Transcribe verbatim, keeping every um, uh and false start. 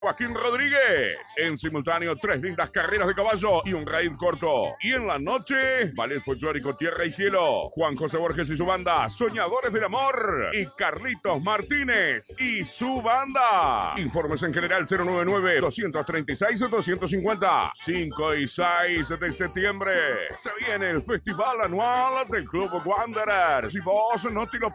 Joaquín Rodríguez. En simultáneo, tres lindas carreras de caballo y un raid corto. Y en la noche, ballet folclórico Tierra y Cielo. Juan José Borges y su banda, Soñadores del Amor. Y Carlitos Martínez y su banda. Informes en general cero noventa y nueve, doscientos treinta y seis, doscientos cincuenta. cinco y seis de septiembre. Se viene el festival anual del Club Wanderer. Si vos no te lo